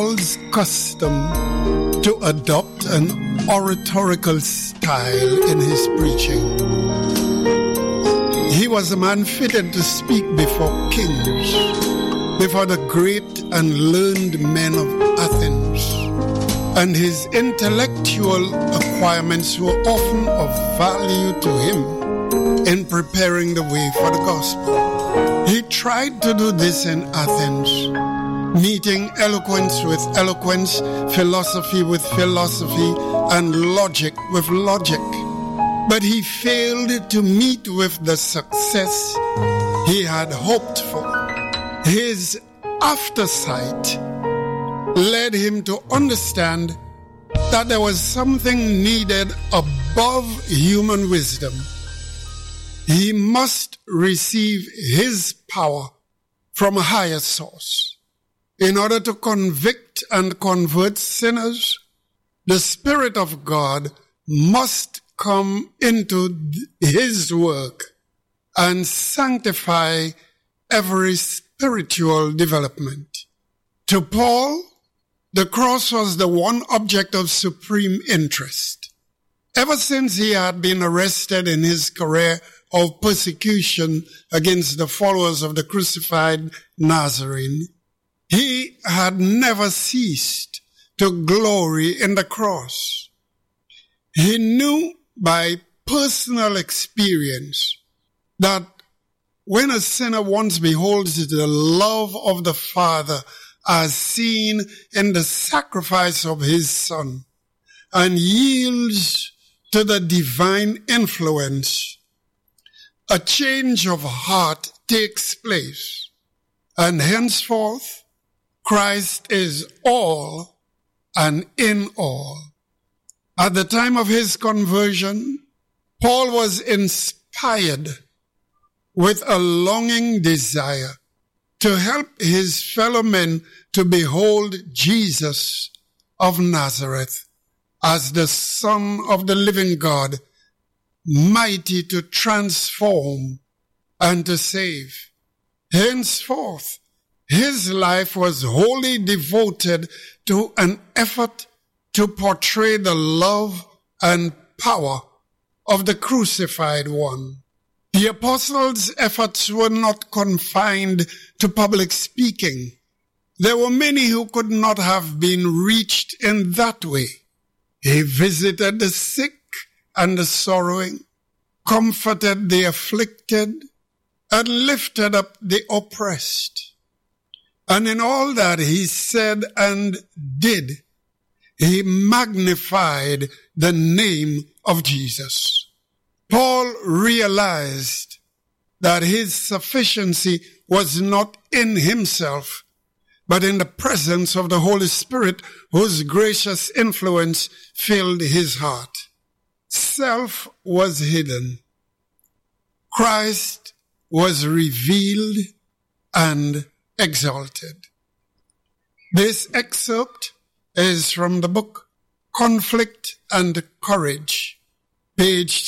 Paul's custom to adopt an oratorical style in his preaching. He was a man fitted to speak before kings, before the great and learned men of Athens, and his intellectual acquirements were often of value to him in preparing the way for the gospel. He tried to do this in Athens, meeting eloquence with eloquence, philosophy with philosophy, and logic with logic. But he failed to meet with the success he had hoped for. His aftersight led him to understand that there was something needed above human wisdom. He must receive his power from a higher source. In order to convict and convert sinners, the Spirit of God must come into his work and sanctify every spiritual development. To Paul, the cross was the one object of supreme interest. Ever since he had been arrested in his career of persecution against the followers of the crucified Nazarene, he had never ceased to glory in the cross. He knew by personal experience that when a sinner once beholds the love of the Father as seen in the sacrifice of his Son and yields to the divine influence, a change of heart takes place, and henceforth Christ is all and in all. At the time of his conversion, Paul was inspired with a longing desire to help his fellow men to behold Jesus of Nazareth as the Son of the living God, mighty to transform and to save. Henceforth, his life was wholly devoted to an effort to portray the love and power of the crucified one. The apostles' efforts were not confined to public speaking. There were many who could not have been reached in that way. He visited the sick and the sorrowing, comforted the afflicted, and lifted up the oppressed. And in all that he said and did, he magnified the name of Jesus. Paul realized that his sufficiency was not in himself, but in the presence of the Holy Spirit, whose gracious influence filled his heart. Self was hidden. Christ was revealed and exalted. This excerpt is from the book Conflict and Courage, page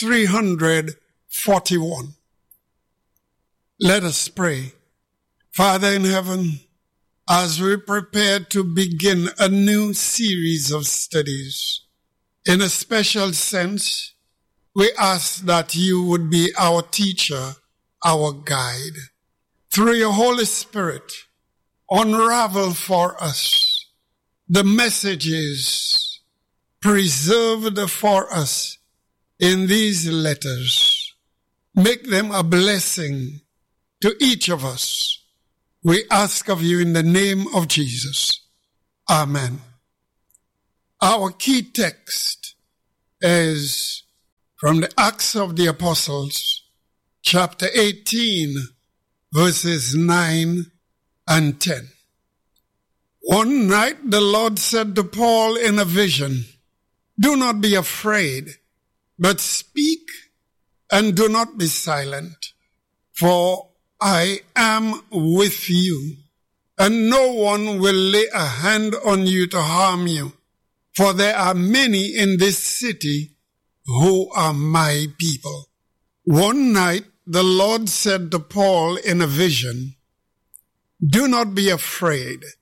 341. Let us pray. Father in heaven, as we prepare to begin a new series of studies, in a special sense, we ask that you would be our teacher, our guide. Through your Holy Spirit, unravel for us the messages preserved for us in these letters. Make them a blessing to each of us. We ask of you in the name of Jesus. Amen. Our key text is from the Acts of the Apostles, chapter 18, verses 9 and 10. One night the Lord said to Paul in a vision, "Do not be afraid, but speak and do not be silent, for I am with you, and no one will lay a hand on you to harm you, for there are many in this city who are my people." One night the Lord said to Paul in a vision, "Do not be afraid,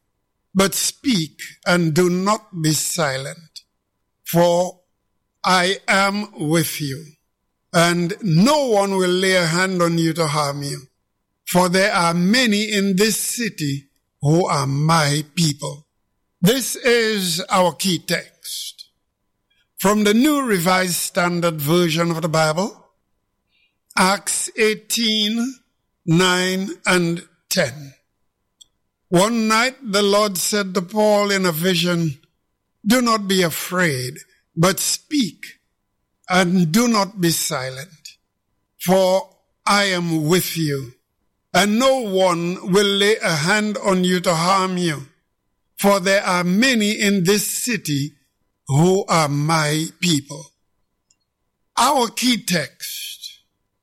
but speak and do not be silent, for I am with you, and no one will lay a hand on you to harm you, for there are many in this city who are my people. This is our key text from the New Revised Standard Version of the Bible, Acts 18, 9 and 10. One night the Lord said to Paul in a vision, "Do not be afraid, but speak, and do not be silent, for I am with you, and no one will lay a hand on you to harm you, for there are many in this city who are my people." Our key text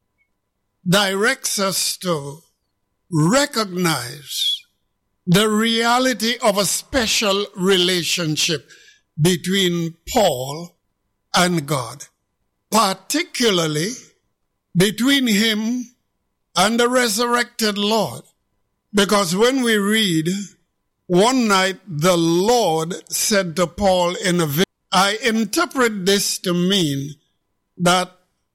directs us to recognize the reality of a special relationship between Paul and God, particularly between him and the resurrected Lord. Because when we read, one night the Lord said to Paul in a vision, I interpret this to mean that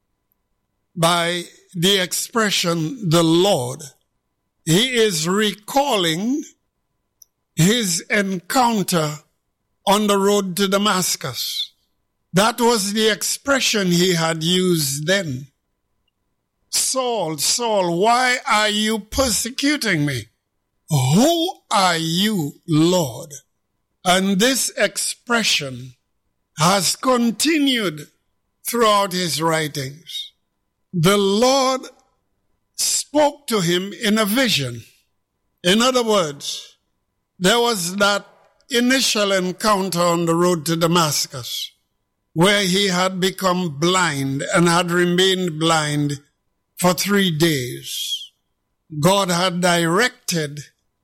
by the expression the Lord, he is recalling his encounter on the road to Damascus. That was the expression he had used then. Saul, Saul, why are you persecuting me? Who are you, Lord? And this expression has continued throughout his writings. The Lord spoke to him in a vision. In other words, there was that initial encounter on the road to Damascus where he had become blind and had remained blind for 3 days. God had directed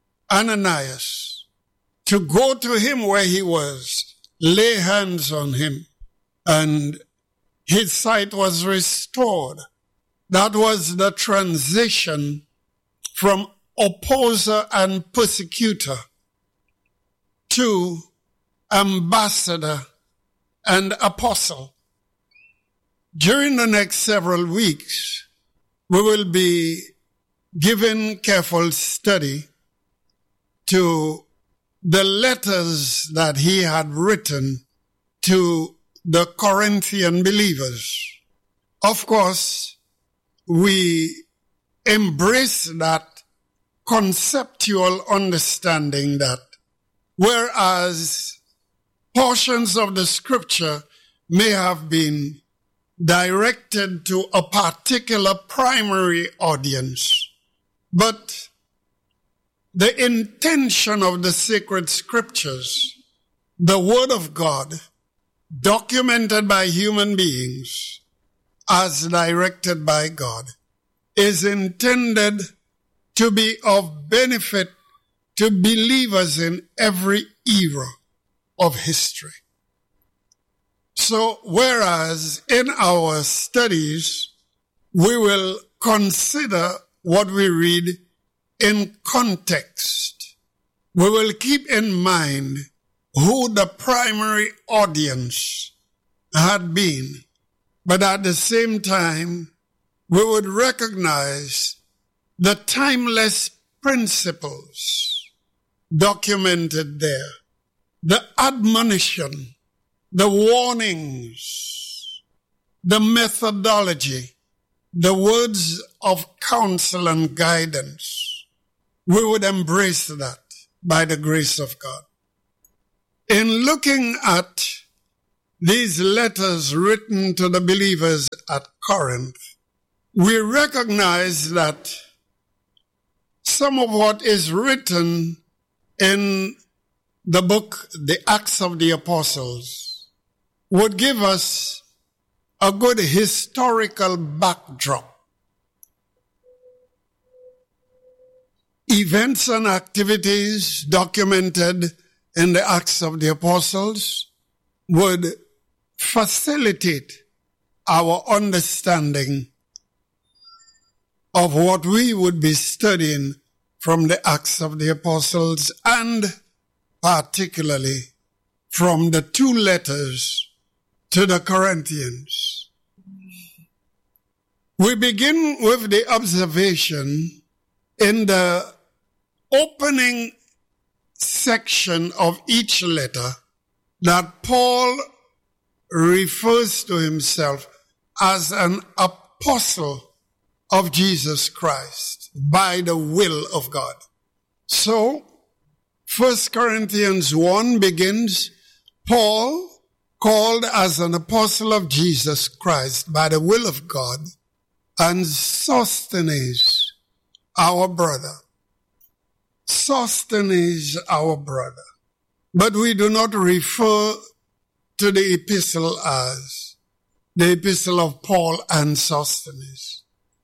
Ananias to go to him where he was, lay hands on him, and his sight was restored. That was the transition from opposer and persecutor to ambassador and apostle. During the next several weeks, we will be giving careful study to the letters that he had written to the Corinthian believers. Of course, we embrace that conceptual understanding that whereas portions of the scripture may have been directed to a particular primary audience, but the intention of the sacred scriptures, the word of God, documented by human beings as directed by God, is intended to be of benefit to believers in every era of history. So, whereas in our studies, we will consider what we read in context, we will keep in mind who the primary audience had been, but at the same time, we would recognize the timeless principles documented there, the admonition, the warnings, the methodology, the words of counsel and guidance. We would embrace that by the grace of God. In looking at these letters written to the believers at Corinth, we recognize that some of what is written in the book, the Acts of the Apostles, would give us a good historical backdrop. Events and activities documented in the Acts of the Apostles would facilitate our understanding of what we would be studying from the Acts of the Apostles and particularly from the 2 letters to the Corinthians. We begin with the observation in the opening section of each letter that Paul refers to himself as an apostle of Jesus Christ by the will of God. So, 1 Corinthians 1 begins, Paul, called as an apostle of Jesus Christ by the will of God, and Sosthenes, our brother. Sosthenes, our brother. But we do not refer to the epistle as the epistle of Paul and Sosthenes.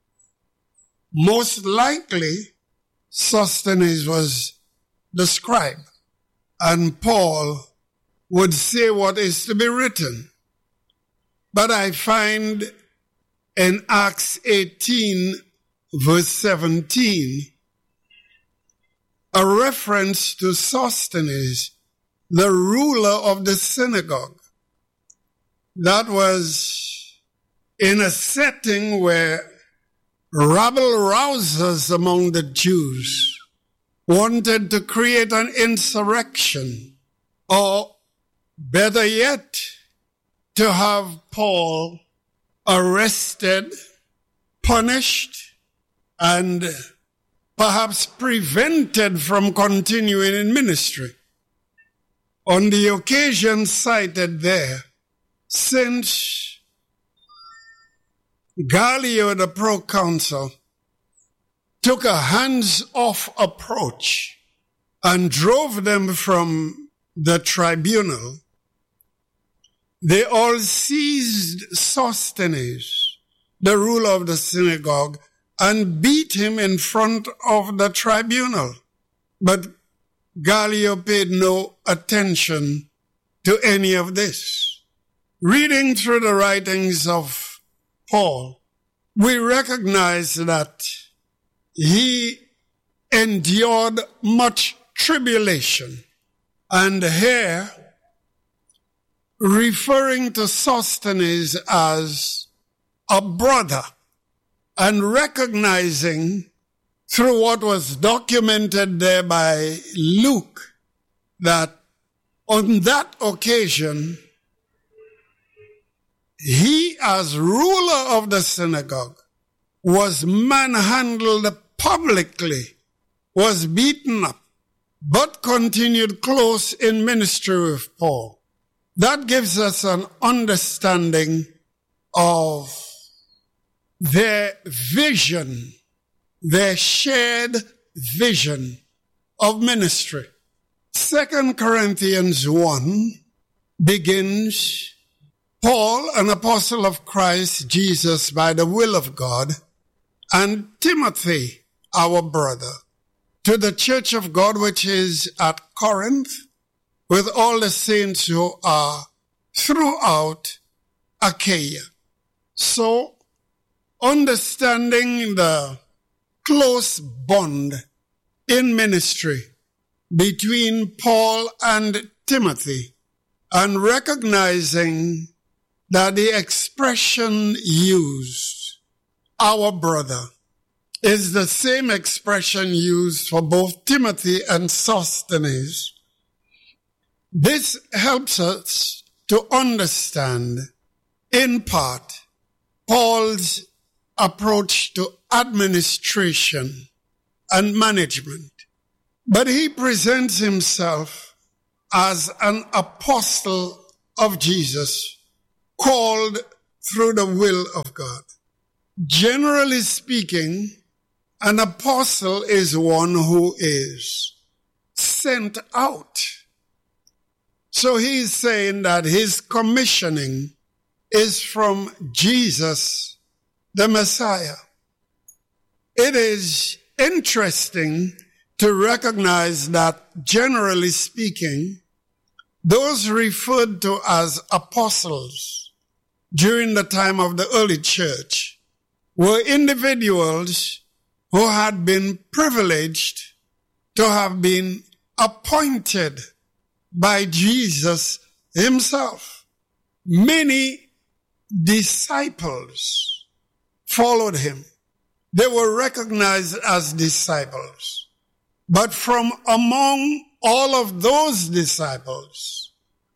Most likely, Sosthenes was the scribe, and Paul would say what is to be written. But I find in Acts 18, verse 17, a reference to Sosthenes, the ruler of the synagogue. That was in a setting where rabble-rousers among the Jews wanted to create an insurrection, or better yet, to have Paul arrested, punished, and perhaps prevented from continuing in ministry. On the occasion cited there, since Gallio, the proconsul, took a hands-off approach and drove them from the tribunal, they all seized Sosthenes, the ruler of the synagogue, and beat him in front of the tribunal. But Gallio paid no attention to any of this. Reading through the writings of Paul, we recognize that he endured much tribulation. And here, referring to Sosthenes as a brother, and recognizing through what was documented there by Luke that on that occasion, he as ruler of the synagogue was manhandled publicly, was beaten up, but continued close in ministry with Paul. That gives us an understanding of their vision, their shared vision of ministry. 2 Corinthians 1 begins, Paul, an apostle of Christ Jesus by the will of God, and Timothy, our brother, to the church of God which is at Corinth, with all the saints who are throughout Achaia. So, understanding the close bond in ministry between Paul and Timothy, and recognizing that the expression used, our brother, is the same expression used for both Timothy and Sosthenes. This helps us to understand, in part, Paul's approach to administration and management. But he presents himself as an apostle of Jesus, called through the will of God. Generally speaking, an apostle is one who is sent out. So he's saying that his commissioning is from Jesus, the Messiah. It is interesting to recognize that, generally speaking, those referred to as apostles during the time of the early church were individuals who had been privileged to have been appointed by Jesus himself. Many disciples followed him. They were recognized as disciples. But from among all of those disciples,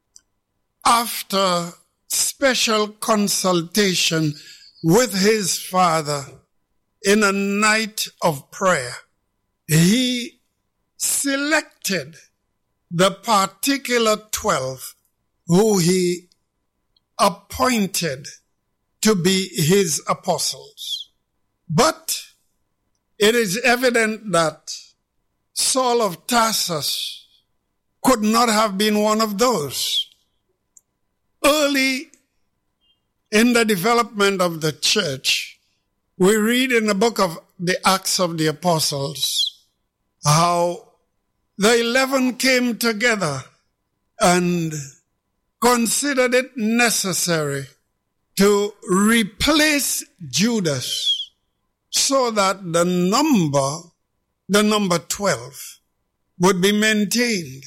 after special consultation with his Father in a night of prayer, he selected the particular 12 who he appointed to be his apostles. But it is evident that Saul of Tarsus could not have been one of those. Early in the development of the church, we read in the book of the Acts of the Apostles how the 11 came together and considered it necessary to replace Judas so that the number 12, would be maintained.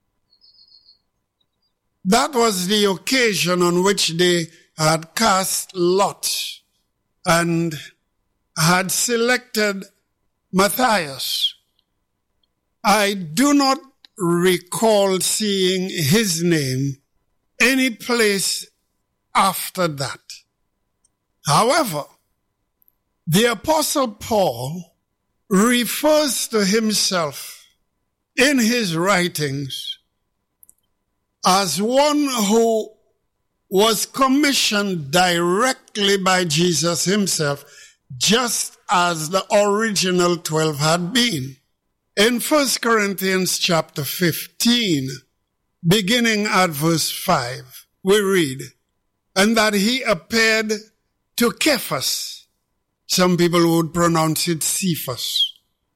That was the occasion on which they had cast lots and had selected Matthias. I do not recall seeing his name any place after that. However, the Apostle Paul refers to himself in his writings as one who was commissioned directly by Jesus himself, just as the original 12 had been. In 1 Corinthians chapter 15, beginning at verse 5, we read, "And that he appeared to Cephas." Some people would pronounce it Cephas.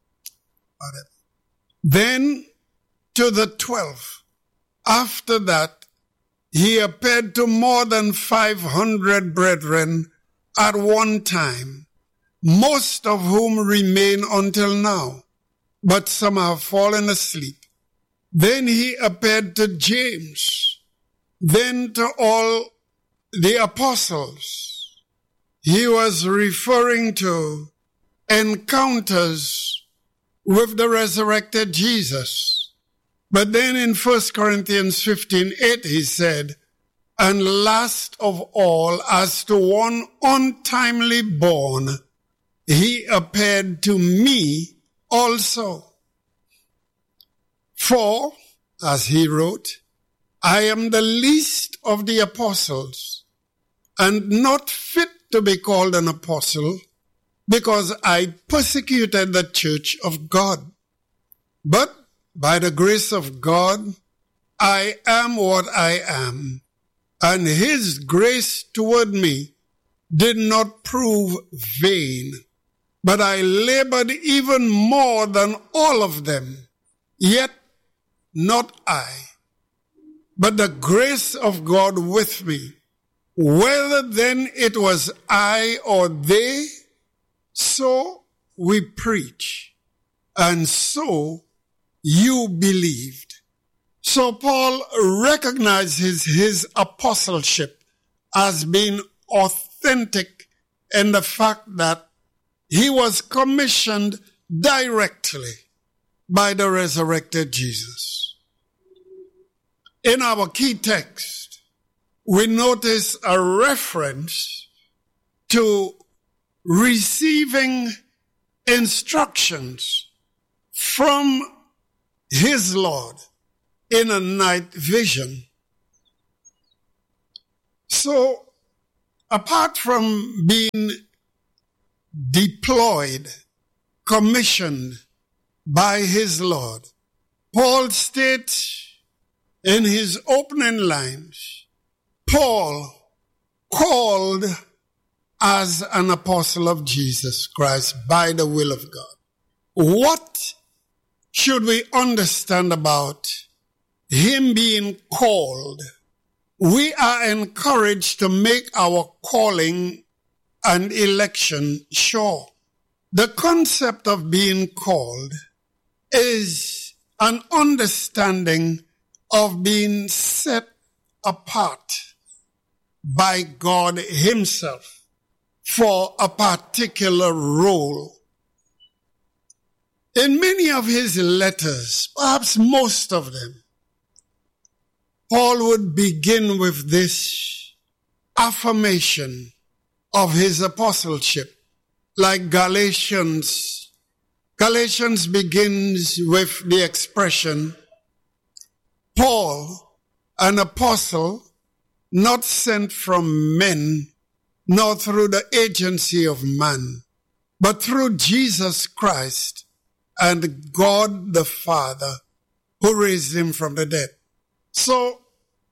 Then to the 12. After that, he appeared to more than 500 brethren at one time, most of whom remain until now, but some have fallen asleep. Then he appeared to James, then to all the apostles. He was referring to encounters with the resurrected Jesus. But then in 1 Corinthians 15:8 he said, "And last of all, as to one untimely born, he appeared to me also. For," as he wrote, "I am the least of the apostles, and not fit to be called an apostle, because I persecuted the church of God. But by the grace of God, I am what I am, and his grace toward me did not prove vain. But I labored even more than all of them, yet not I, but the grace of God with me. Whether then it was I or they, so we preach, and so you believed." So Paul recognizes his apostleship as being authentic in the fact that he was commissioned directly by the resurrected Jesus. In our key text, we notice a reference to receiving instructions from his Lord in a night vision. So, apart from being deployed, commissioned by his Lord, Paul states in his opening lines, Paul, called as an apostle of Jesus Christ by the will of God. What should we understand about him being called? We are encouraged to make our calling and election sure. The concept of being called is an understanding of being set apart by God himself for a particular role. In many of his letters, perhaps most of them, Paul would begin with this affirmation of his apostleship, like Galatians. Galatians begins with the expression, Paul, an apostle, not sent from men, nor through the agency of man, but through Jesus Christ and God the Father, who raised him from the dead. So,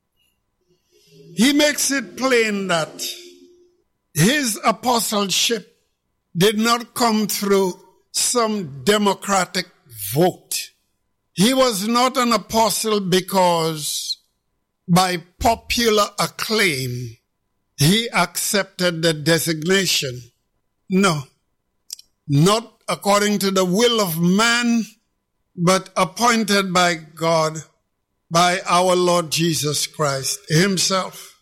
he makes it plain that his apostleship did not come through some democratic vote. He was not an apostle because by popular acclaim he accepted the designation. No, not according to the will of man, but appointed by God, by our Lord Jesus Christ himself.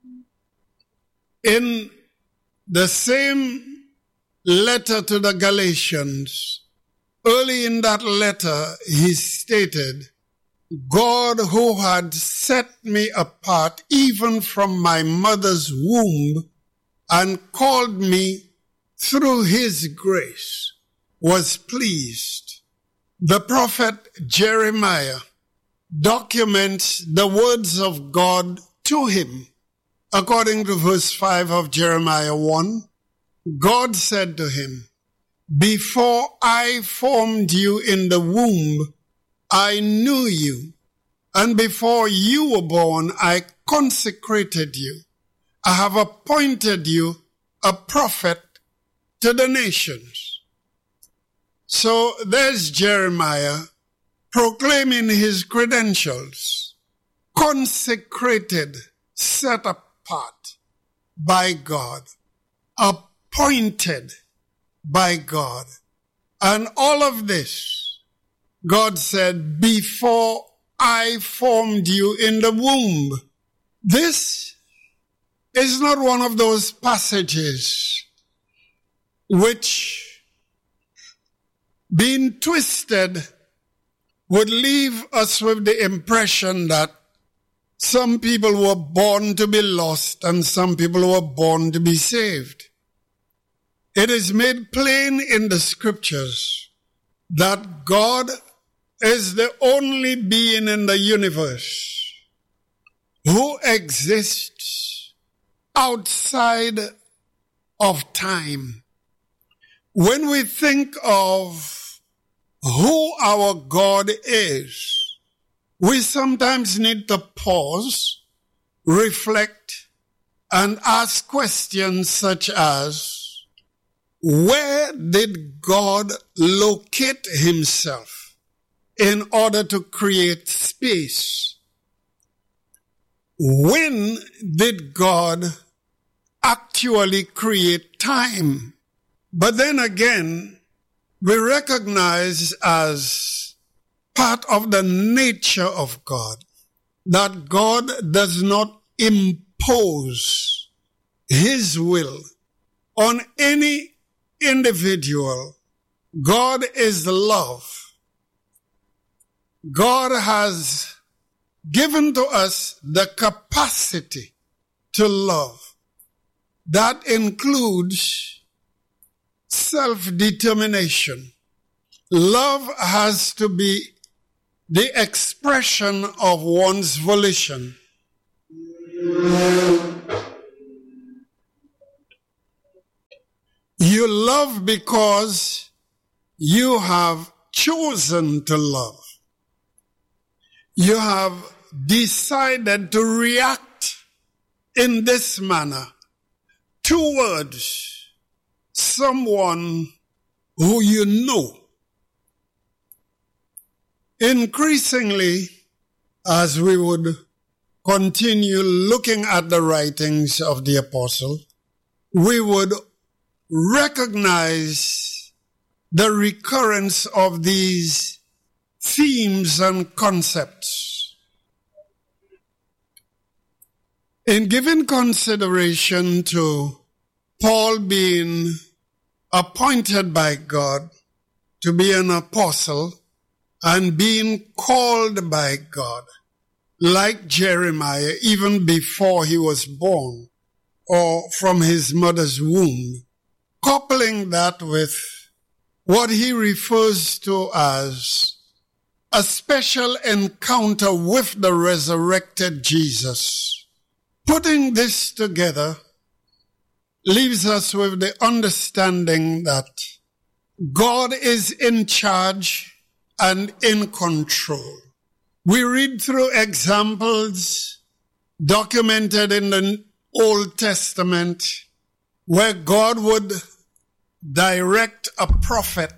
In the same letter to the Galatians, early in that letter, he stated, God who had set me apart even from my mother's womb and called me through his grace was pleased. The prophet Jeremiah documents the words of God to him. According to verse 5 of Jeremiah 1, God said to him, before I formed you in the womb, I knew you, and before you were born, I consecrated you. I have appointed you a prophet to the nations. So there's Jeremiah proclaiming his credentials, consecrated, set apart by God, appointed by God. And all of this, God said, before I formed you in the womb. This is not one of those passages which, being twisted, would leave us with the impression that some people were born to be lost and some people were born to be saved. It is made plain in the scriptures that God is the only being in the universe who exists outside of time. When we think of who our God is, we sometimes need to pause, reflect, and ask questions such as, where did God locate himself in order to create space? When did God actually create time? But then again, we recognize as part of the nature of God that God does not impose his will on any individual. God is love. God has given to us the capacity to love. That includes self-determination. Love has to be the expression of one's volition. You love because you have chosen to love. You have decided to react in this manner towards someone who you know. Increasingly, as we would continue looking at the writings of the apostle, we would recognize the recurrence of these themes and concepts. In giving consideration to Paul being appointed by God to be an apostle and being called by God, like Jeremiah, even before he was born or from his mother's womb, coupling that with what he refers to as a special encounter with the resurrected Jesus. Putting this together leaves us with the understanding that God is in charge and in control. We read through examples documented in the Old Testament where God would direct a prophet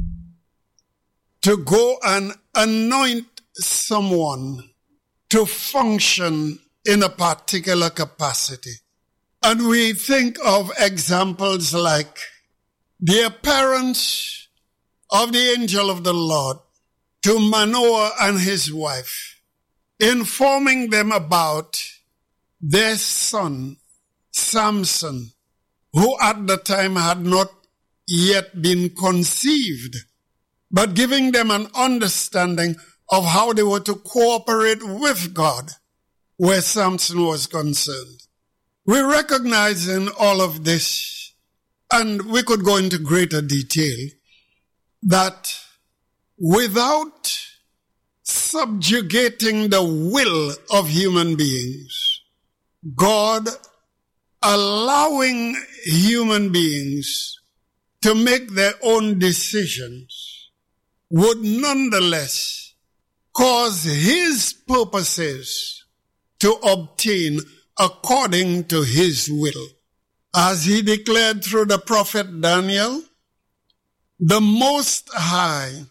to go and anoint someone to function in a particular capacity. And we think of examples like the appearance of the angel of the Lord to Manoah and his wife, informing them about their son, Samson, who at the time had not yet been conceived, but giving them an understanding of how they were to cooperate with God where Samson was concerned. We recognize in all of this, and we could go into greater detail, that without subjugating the will of human beings, God allowing human beings to make their own decisions would nonetheless cause his purposes to obtain according to his will. As he declared through the prophet Daniel, the Most High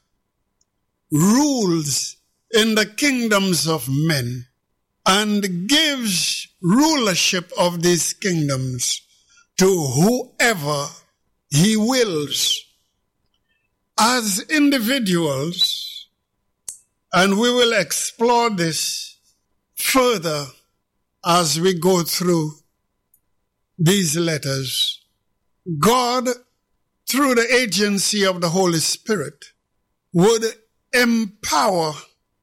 rules in the kingdoms of men and gives rulership of these kingdoms to whoever he wills. As individuals, and we will explore this further as we go through these letters, God, through the agency of the Holy Spirit, would empower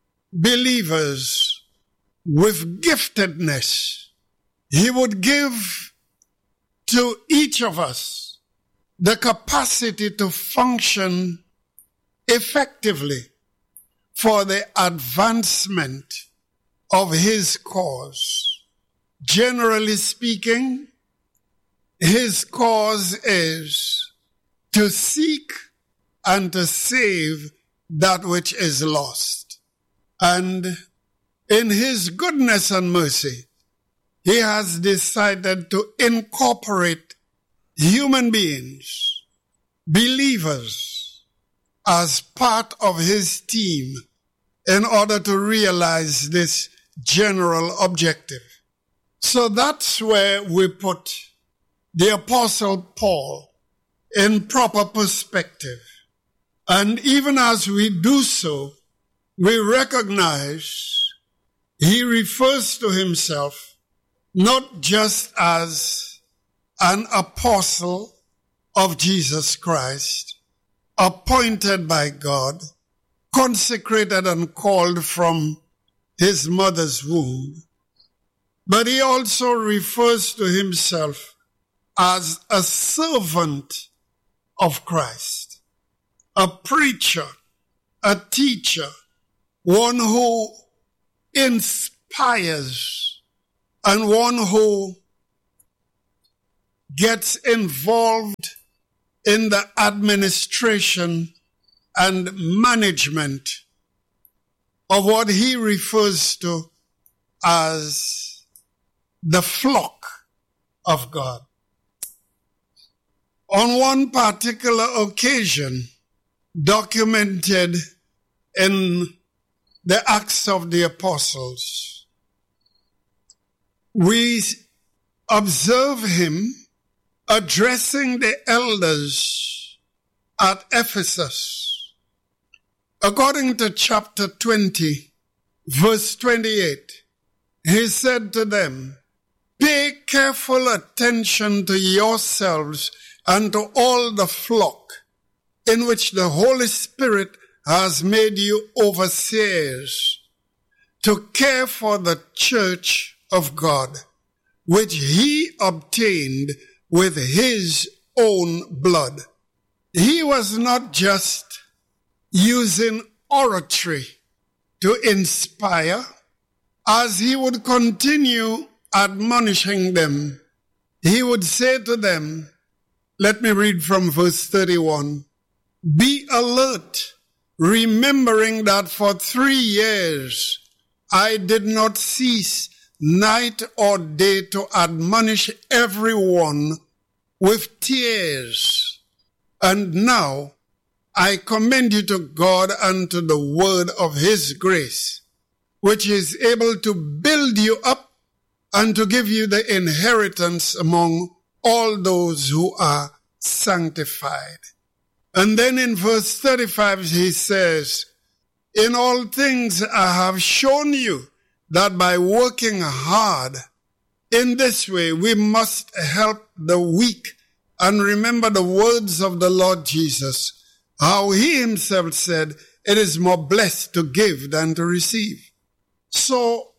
believers with giftedness. He would give to each of us the capacity to function effectively for the advancement of his cause. Generally speaking, his cause is to seek and to save that which is lost. And in his goodness and mercy, he has decided to incorporate human beings, believers, as part of his team in order to realize this general objective. So that's where we put the Apostle Paul in proper perspective. And even as we do so, we recognize he refers to himself not just as an apostle of Jesus Christ, appointed by God, consecrated and called from his mother's womb, but he also refers to himself as a servant of Christ, a preacher, a teacher, one who inspires and one who gets involved in the administration and management of what he refers to as the flock of God. On one particular occasion, documented in the Acts of the Apostles, we observe him addressing the elders at Ephesus. According to chapter 20, verse 28, he said to them, careful attention to yourselves and to all the flock in which the Holy Spirit has made you overseers, to care for the church of God, which he obtained with his own blood. He was not just using oratory to inspire. As he would continue admonishing them, he would say to them, let me read from verse 31, be alert, remembering that for 3 years I did not cease night or day to admonish everyone with tears. And now I commend you to God and to the word of his grace, which is able to build you up and to give you the inheritance among all those who are sanctified. And then in verse 35 he says, in all things I have shown you that by working hard in this way we must help the weak. And remember the words of the Lord Jesus, how he himself said, it is more blessed to give than to receive. So,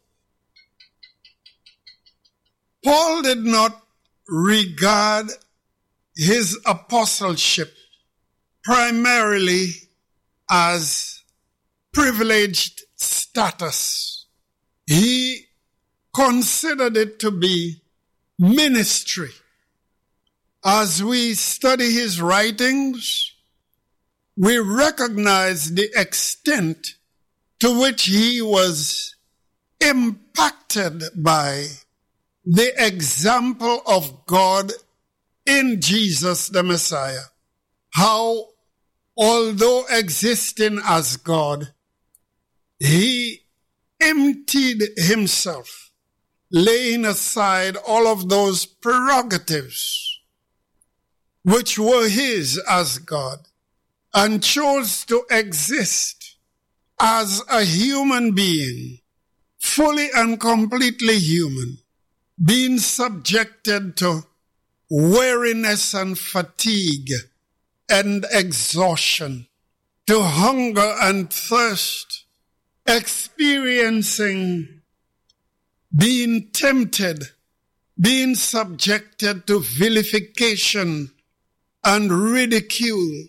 Paul did not regard his apostleship primarily as privileged status. He considered it to be ministry. As we study his writings, we recognize the extent to which he was impacted by the example of God in Jesus the Messiah. How, although existing as God, he emptied himself, laying aside all of those prerogatives which were his as God, and chose to exist as a human being, fully and completely human, being subjected to weariness and fatigue and exhaustion, to hunger and thirst, experiencing, being tempted, being subjected to vilification and ridicule,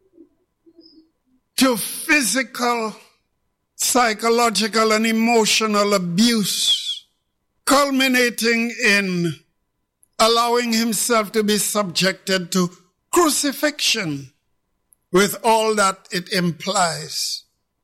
to physical, psychological, and emotional abuse, culminating in allowing himself to be subjected to crucifixion with all that it implies.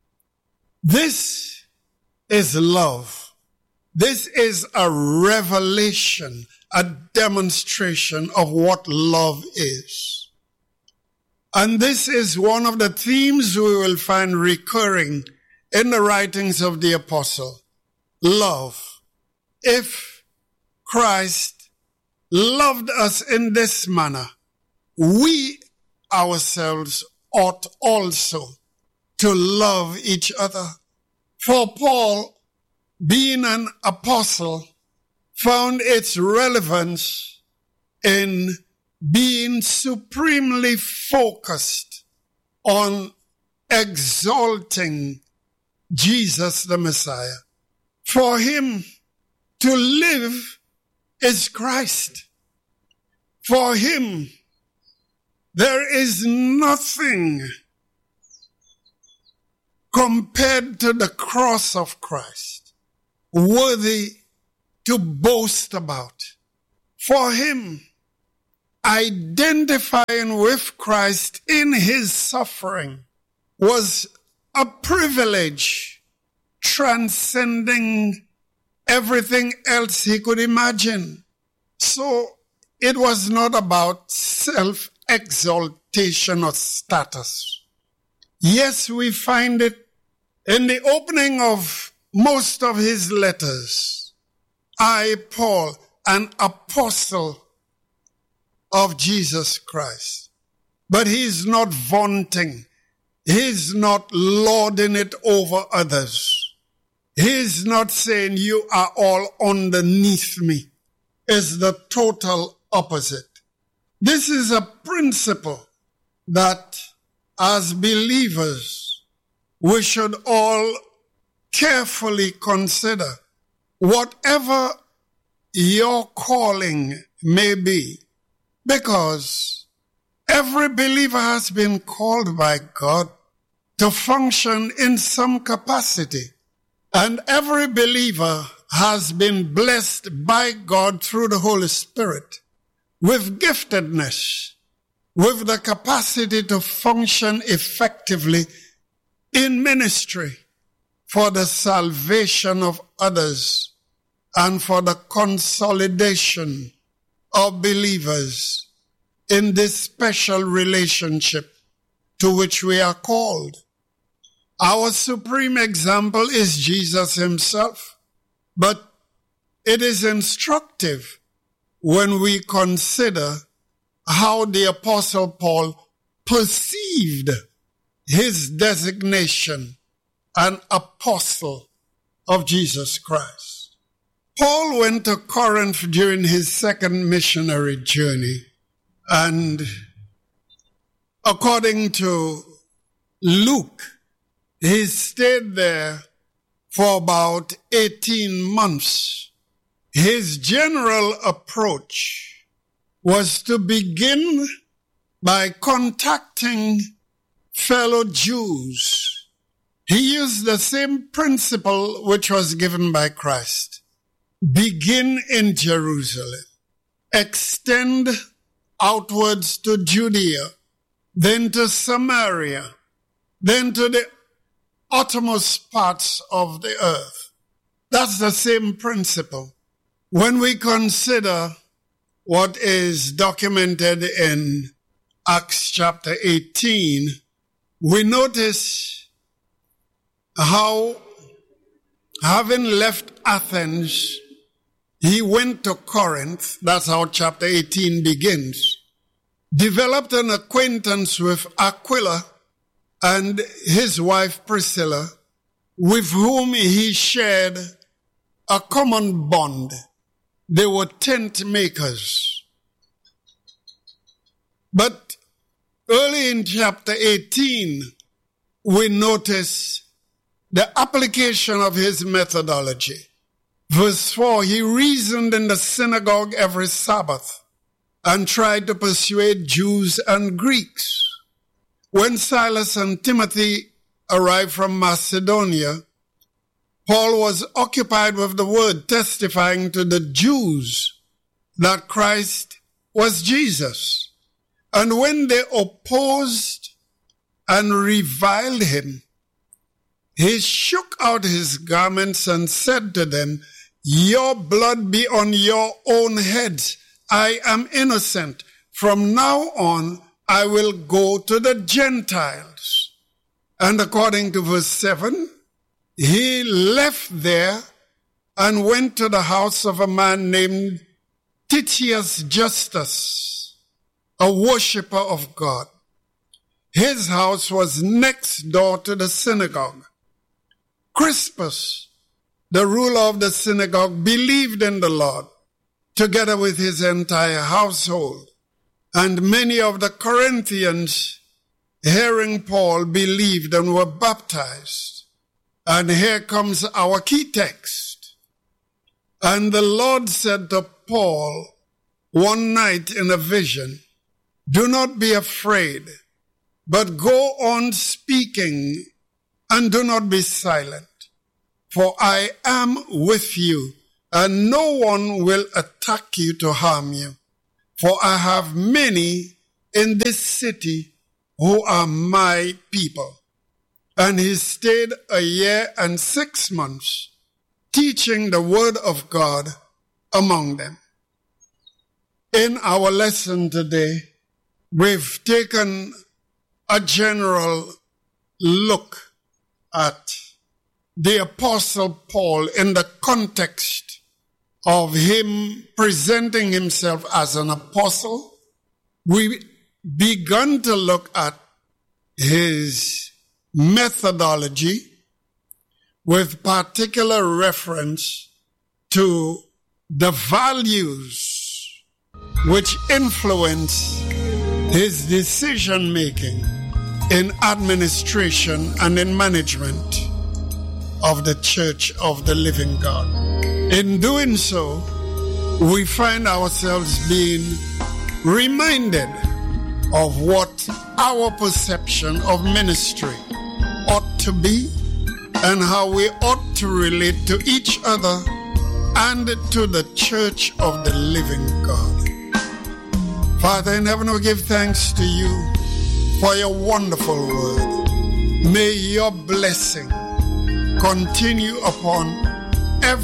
This is love. This is a revelation, a demonstration of what love is. And this is one of the themes we will find recurring in the writings of the apostle. Love. If Christ loved us in this manner, we ourselves ought also to love each other. For Paul, being an apostle, found its relevance in being supremely focused on exalting Jesus the Messiah. For him, to live is Christ. For him, there is nothing compared to the cross of Christ worthy to boast about. For him, identifying with Christ in his suffering was a privilege transcending everything else he could imagine. So it was not about self-exaltation or status. Yes, we find it in the opening of most of his letters. I, Paul, an apostle of Jesus Christ. But he's not vaunting. He's not lording it over others. He's not saying you are all underneath me. is the total opposite. This is a principle that as believers we should all carefully consider. Whatever your calling may be, because every believer has been called by God to function in some capacity, and every believer has been blessed by God through the Holy Spirit with giftedness, with the capacity to function effectively in ministry for the salvation of others and for the consolidation of believers in this special relationship to which we are called. Our supreme example is Jesus himself, but it is instructive when we consider how the Apostle Paul perceived his designation, an apostle of Jesus Christ. Paul went to Corinth during his second missionary journey, and according to Luke, he stayed there for about 18 months. His general approach was to begin by contacting fellow Jews. He used the same principle which was given by Christ. Begin in Jerusalem, extend outwards to Judea, then to Samaria, then to the uttermost parts of the earth. That's the same principle. When we consider what is documented in Acts chapter 18, we notice how, having left Athens, he went to Corinth. That's how chapter 18 begins. Developed an acquaintance with Aquila and his wife Priscilla, with whom he shared a common bond. They were tent makers. But early in chapter 18, we notice the application of his methodology. Verse 4, he reasoned in the synagogue every Sabbath and tried to persuade Jews and Greeks. When Silas and Timothy arrived from Macedonia, Paul was occupied with the word, testifying to the Jews that Christ was Jesus. And when they opposed and reviled him, he shook out his garments and said to them, "Your blood be on your own heads. I am innocent. From now on, I will go to the Gentiles." And according to verse 7, he left there and went to the house of a man named Titius Justus, a worshipper of God. His house was next door to the synagogue. Crispus, the ruler of the synagogue, believed in the Lord, together with his entire household. And many of the Corinthians, hearing Paul, believed and were baptized. And here comes our key text. And the Lord said to Paul one night in a vision, "Do not be afraid, but go on speaking and do not be silent. For I am with you, and no one will attack you to harm you. For I have many in this city who are my people." And he stayed 1 year and 6 months, teaching the word of God among them. In our lesson today, we've taken a general look at the Apostle Paul in the context of him presenting himself as an apostle. We began to look at his methodology with particular reference to the values which influence his decision-making in administration and in management of the Church of the Living God. In doing so, we find ourselves being reminded of what our perception of ministry ought to be and how we ought to relate to each other and to the Church of the Living God. Father in heaven, we give thanks to you for your wonderful word. May your blessing continue upon